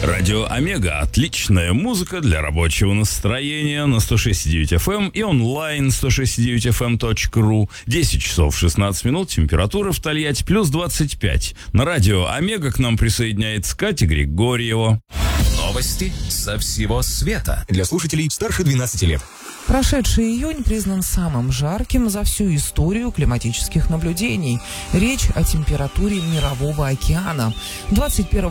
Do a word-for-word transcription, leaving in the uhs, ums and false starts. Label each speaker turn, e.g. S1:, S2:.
S1: Радио Омега – отличная музыка для рабочего настроения на сто шесть и девять эф эм и онлайн сто шесть и девять эф эм точка ру. десять часов шестнадцать минут, температура в Тольятти плюс двадцать пять. На радио Омега к нам присоединяется Катя Григорьева.
S2: Новости со всего света для слушателей старше двенадцати лет.
S3: Прошедший июнь признан самым жарким за всю историю климатических наблюдений. Речь о температуре Мирового океана. двадцать первого